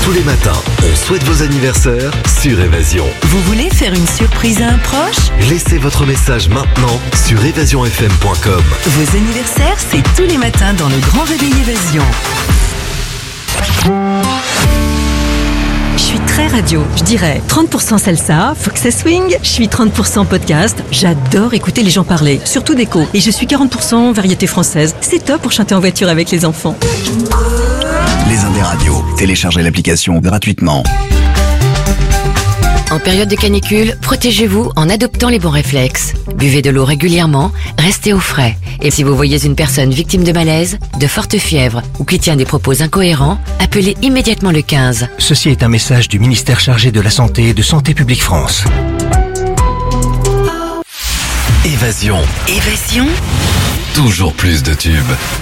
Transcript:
Tous les matins, on souhaite vos anniversaires sur Évasion. Vous voulez faire une surprise à un proche? Laissez votre message maintenant sur évasionfm.com. Vos anniversaires, c'est tous les matins dans le Grand Réveil Évasion. Je suis très radio, je dirais 30% salsa, faut que ça swing. Je suis 30% podcast, j'adore écouter les gens parler, surtout d'écho. Et je suis 40% variété française, c'est top pour chanter en voiture avec les enfants. Les Indes radios, téléchargez l'application gratuitement. En période de canicule, protégez-vous en adoptant les bons réflexes. Buvez de l'eau régulièrement, restez au frais. Et si vous voyez une personne victime de malaise, de forte fièvre ou qui tient des propos incohérents, appelez immédiatement le 15. Ceci est un message du ministère chargé de la Santé et de Santé publique France. Évasion. Évasion. Toujours plus de tubes.